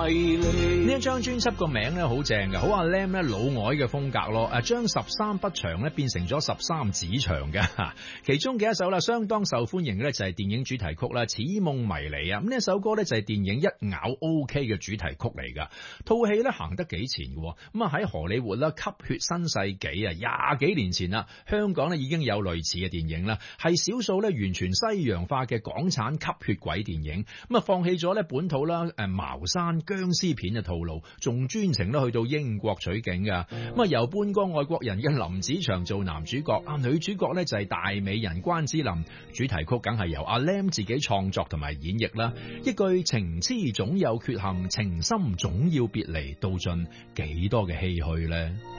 迷離。 呢一張專輯個名咧好正嘅，好阿 Lam 咧老外嘅風格咯。將13不長咧變成咗13指長嘅。其中嘅一首啦，相當受歡迎嘅咧就係電影主題曲啦，《似夢迷離》啊。咁呢一首歌咧就係電影一咬 OK 嘅主題曲嚟噶。套戲咧行得幾前嘅，咁啊喺荷里活啦，吸血新世紀啊，廿幾年前啦，香港咧已經有類似嘅電影啦，係少數咧完全西洋化嘅港產吸血鬼電影。咁啊放棄咗咧本土啦茅山僵屍片嘅套路，仲專程咧去到英國取景噶。咁啊由半個外國人嘅林子祥做男主角，女主角咧就係大美人關之琳。主題曲梗係由阿 Lam 自己創作同埋演繹啦。一句情痴總有缺陷，情深總要別離，道盡幾多嘅唏噓呢？